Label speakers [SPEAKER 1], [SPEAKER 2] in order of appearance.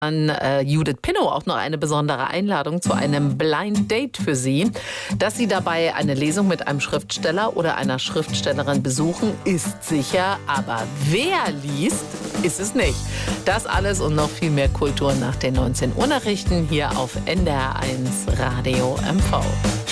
[SPEAKER 1] an Judith Pinnow auch noch eine besondere Einladung zu einem Blind Date für Sie. Dass Sie dabei eine Lesung mit einem Schriftsteller oder einer Schriftstellerin besuchen, ist sicher. Aber wer liest, ist es nicht. Das alles und noch viel mehr Kultur nach den 19 Uhr Nachrichten hier auf NDR1 Radio MV.